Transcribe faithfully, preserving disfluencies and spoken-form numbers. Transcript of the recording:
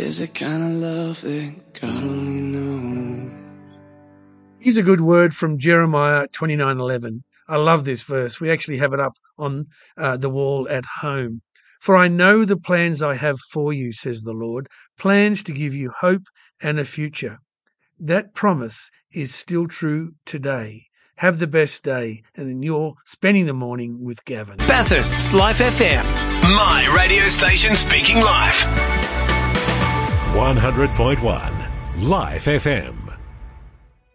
is the kind of love that God only knows. Here's a good word from Jeremiah twenty-nine eleven. I love this verse. We actually have it up on uh, the wall at home. For I know the plans I have for you, says the Lord, plans to give you hope and a future. That promise is still true today. Have the best day, and then you're spending the morning with Gavin. Bathurst's Life F M, my radio station speaking live. one hundred point one Life F M.